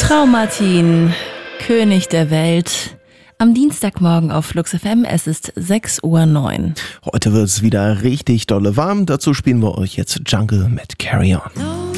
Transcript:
Traumatin, König der Welt. Am Dienstagmorgen auf Flux FM, es ist 6:09 Uhr. Heute wird es wieder richtig dolle warm. Dazu spielen wir euch jetzt Jungle mit Carry On.